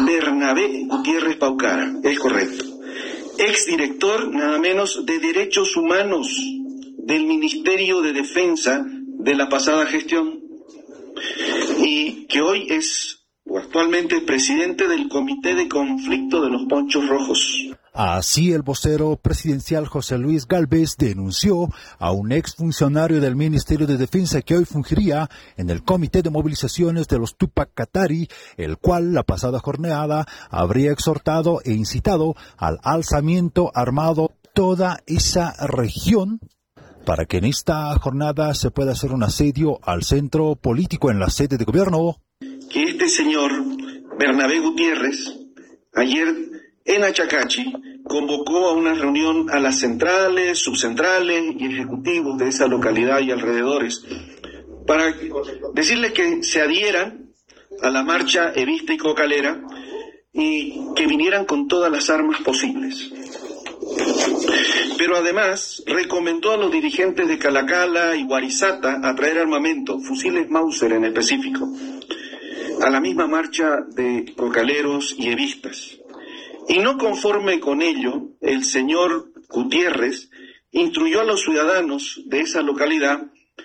Bernabé Gutiérrez Paucara, es correcto. Exdirector, nada menos, de Derechos Humanos del Ministerio de Defensa de la pasada gestión, y que hoy es, o actualmente, presidente del Comité de Conflicto de los Ponchos Rojos. Así, el vocero presidencial José Luis Gálvez denunció a un exfuncionario del Ministerio de Defensa que hoy fungiría en el Comité de Movilizaciones de los Tupac Katari, el cual la pasada jornada habría exhortado e incitado al alzamiento armado toda esa región para que en esta jornada se pueda hacer un asedio al centro político en la sede de gobierno. Que este señor Bernabé Gutiérrez ayer en Achacachi convocó a una reunión a las centrales, subcentrales y ejecutivos de esa localidad y alrededores para decirles que se adhieran a la marcha evista y cocalera y que vinieran con todas las armas posibles. Pero además recomendó a los dirigentes de Calacala y Guarizata a traer armamento, fusiles Mauser en específico, a la misma marcha de cocaleros y evistas. Y no conforme con ello, el señor Gutiérrez instruyó a los ciudadanos de esa localidad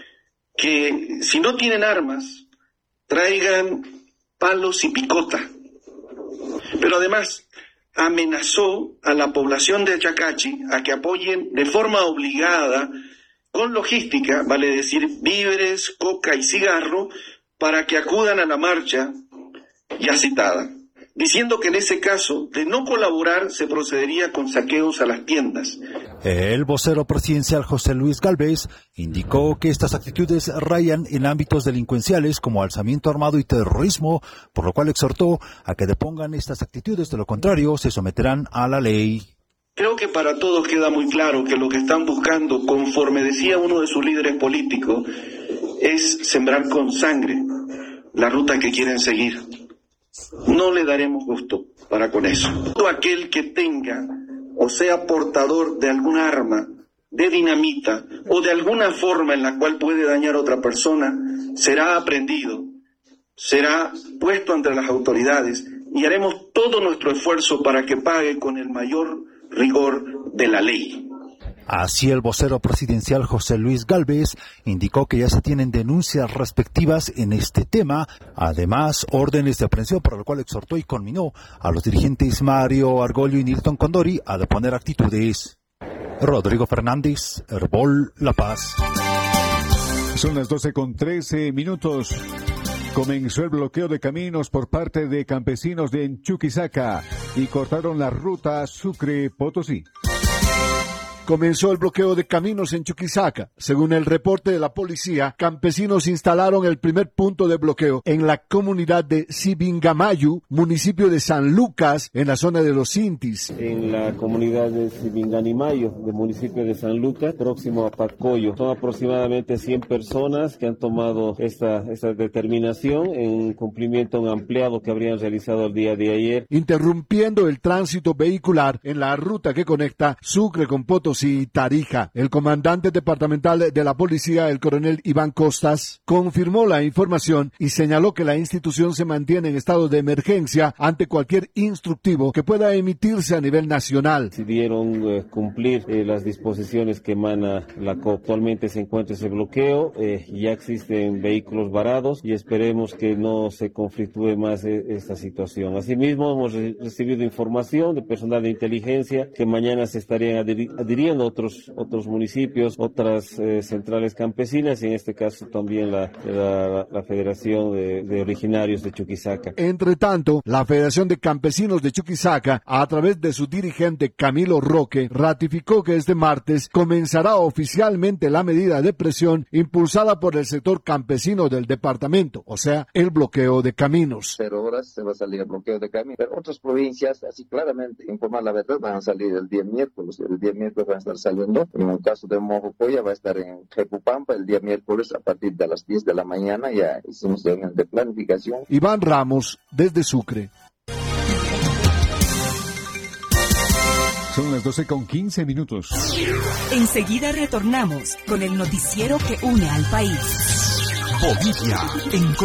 que si no tienen armas, traigan palos y picota. Pero además amenazó a la población de Achacachi a que apoyen de forma obligada, con logística, vale decir víveres, coca y cigarro, para que acudan a la marcha ya citada, diciendo que en ese caso de no colaborar se procedería con saqueos a las tiendas. El vocero presidencial José Luis Gálvez indicó que estas actitudes rayan en ámbitos delincuenciales como alzamiento armado y terrorismo, por lo cual exhortó a que depongan estas actitudes, de lo contrario se someterán a la ley. Creo que para todos queda muy claro que lo que están buscando, conforme decía uno de sus líderes políticos, es sembrar con sangre la ruta que quieren seguir. No le daremos gusto para con eso. Todo aquel que tenga o sea portador de algún arma, de dinamita o de alguna forma en la cual puede dañar a otra persona, será aprehendido, será puesto ante las autoridades y haremos todo nuestro esfuerzo para que pague con el mayor rigor de la ley. Así, el vocero presidencial José Luis Gálvez indicó que ya se tienen denuncias respectivas en este tema, además órdenes de aprehensión, por lo cual exhortó y conminó a los dirigentes Mario Argollo y Nilton Condori a deponer actitudes. Rodrigo Fernández, Herbol, La Paz. Son las 12:13. Comenzó el bloqueo de caminos por parte de campesinos de Chuquisaca y cortaron la ruta Sucre-Potosí. Comenzó el bloqueo de caminos en Chuquisaca. Según el reporte de la policía, campesinos instalaron el primer punto de bloqueo en la comunidad de Sibingamayu, municipio de San Lucas, en la zona de los Intis. En la comunidad de Sibinganimayo, del municipio de San Lucas, próximo a Pacoyo. Son aproximadamente 100 personas que han tomado esta determinación en cumplimiento a un ampliado que habrían realizado el día de ayer, interrumpiendo el tránsito vehicular en la ruta que conecta Sucre con Potosí y Tarija. El comandante departamental de la policía, el coronel Iván Costas, confirmó la información y señaló que la institución se mantiene en estado de emergencia ante cualquier instructivo que pueda emitirse a nivel nacional. Decidieron cumplir las disposiciones que emana la COP. Actualmente se encuentra ese bloqueo, ya existen vehículos varados y esperemos que no se conflictúe más esta situación. Asimismo, hemos recibido información de personal de inteligencia que mañana se estarían adhiriendo otros municipios, otras centrales campesinas y en este caso también la Federación de Originarios de Chuquisaca. Entre tanto, la Federación de Campesinos de Chuquisaca, a través de su dirigente Camilo Roque, ratificó que este martes comenzará oficialmente la medida de presión impulsada por el sector campesino del departamento, o sea, el bloqueo de caminos. 0 horas se va a salir el bloqueo de caminos, pero otras provincias, así claramente, informar la verdad, van a salir el día miércoles. El día miércoles van a estar saliendo. En el caso de Mojocoya va a estar en Jepupampa el día miércoles a partir de las 10 de la mañana. Ya hicimos reunión de planificación. Iván Ramos, desde Sucre. Son las 12:15. Enseguida retornamos con el noticiero que une al país. Bolivia en